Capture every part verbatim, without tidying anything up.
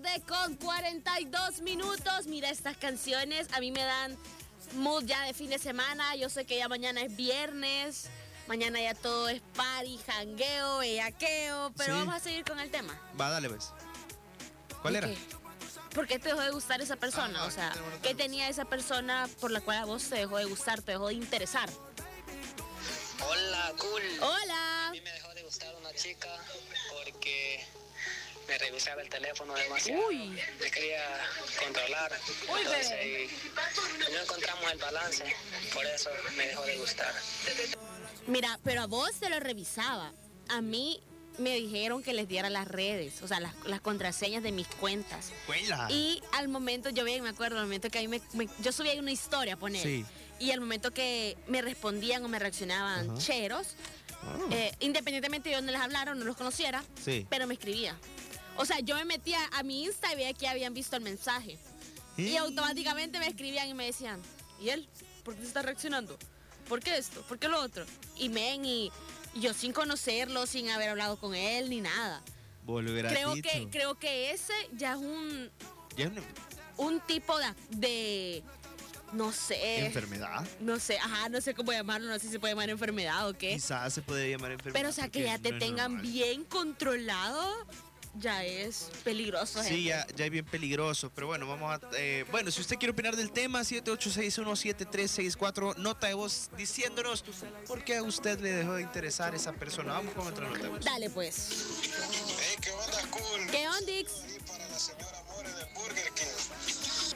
tarde con cuarenta y dos minutos. Mira, estas canciones a mí me dan mood ya de fin de semana. Yo sé que ya mañana es viernes. Mañana ya todo es party, jangueo, bellaqueo. Pero Sí. vamos a seguir con el tema. Va, dale pues. ¿Cuál ¿De era? qué? ¿Por qué te dejó de gustar esa persona? Ah, o sea, qué bueno, ¿qué tenía esa persona por la cual a vos te dejó de gustar, te dejó de interesar? Hola, cool. A Hola. mí me dejó de gustar una chica porque me revisaba el teléfono demasiado. Uy. Me quería controlar. Uy, Entonces, bebé. y no encontramos el balance. Por eso me dejó de gustar. Mira, pero a vos te lo revisaba. A mí me dijeron que les diera las redes, o sea, las, las contraseñas de mis cuentas. Cuela. Y al momento, yo bien me acuerdo, al momento que a mí me, me- yo subía una historia, poner. Sí. Y al momento que me respondían o me reaccionaban Ajá. cheros, Ah. eh, independientemente de dónde les hablara o no los conociera, Sí. pero me escribía. O sea, yo me metía a mi Insta y veía que habían visto el mensaje. Y ¿Eh? automáticamente me escribían y me decían, ¿y él? ¿Por qué se está reaccionando? ¿Por qué esto? ¿Por qué lo otro? Y men, y, y yo sin conocerlo, sin haber hablado con él ni nada. Vos lo hubieras Creo dicho. que, creo que ese ya es un, Ya es una un tipo de, de, no sé, enfermedad. no sé, ajá, no sé cómo llamarlo, no sé si se puede llamar enfermedad o qué. Quizás se puede llamar enfermedad. Pero o sea, que porque ya te no es tengan normal. bien controlado, ya es peligroso. Sí, gente. ya, ya es bien peligroso, pero bueno, vamos a... eh, bueno, si usted quiere opinar del tema, siete ocho seis uno, siete tres seis cuatro, nota de voz diciéndonos por qué a usted le dejó de interesar esa persona. Vamos con otra nota de voz. Dale pues. Hey, ¿qué onda, cool? ¿Qué ondix? Y para la señora More del Burger King,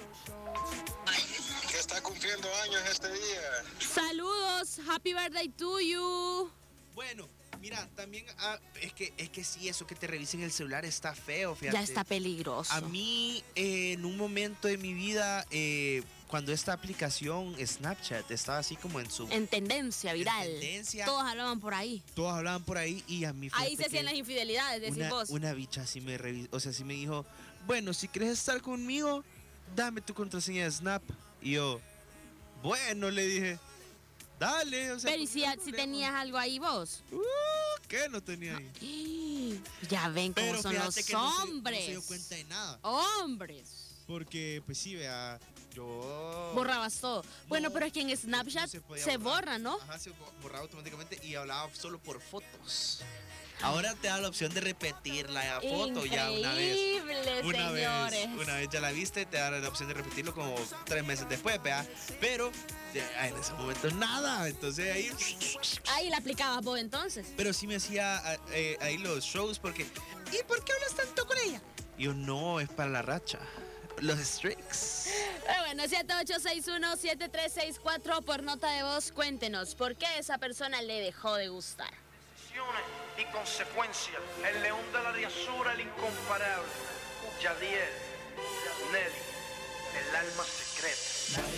que está cumpliendo años este día. Saludos, happy birthday to you. Bueno, mira, también ah, es que es que sí, eso que te revisen el celular está feo, fíjate. Ya está peligroso. A mí, eh, en un momento de mi vida, eh, cuando esta aplicación Snapchat estaba así como en su... En tendencia viral. tendencia. Todos hablaban por ahí. Todos hablaban por ahí y a mí... Ahí fíjate se hacían que las infidelidades, decís una, vos. una bicha así me revi- o sea, así me dijo, bueno, si quieres estar conmigo, dame tu contraseña de Snap. Y yo, bueno, le dije, dale. O sea, Pero ¿y pues, si, no hay si problema. tenías algo ahí vos? Uh, ¿qué no tenía ahí? ¡Ih! Ya ven cómo Pero son fíjate los que no se- hombres. no se dio cuenta de nada. Hombres. Porque, pues sí, vea, yo... Borrabas todo. bueno, No, pero es que en Snapchat no se, podía borra, ¿no? Ajá, se bo- borraba automáticamente y hablaba solo por fotos. Ahora te da la opción de repetir la foto ya una vez. Increíble, Una señores. vez, una vez ya la viste, te da la opción de repetirlo como tres meses después, vea. Pero ya, en ese momento nada, entonces ahí... Ahí la aplicabas vos entonces. Pero sí me hacía eh, ahí los shows porque... ¿Y por qué hablas tanto con ella? Y yo, no, es para la racha. Los streaks. Pero bueno, siete ocho seis uno, siete tres seis cuatro por nota de voz, cuéntenos, ¿por qué esa persona le dejó de gustar? Y consecuencias, el león de la diazura, el incomparable, Yadiel, Nelly, el alma secreta.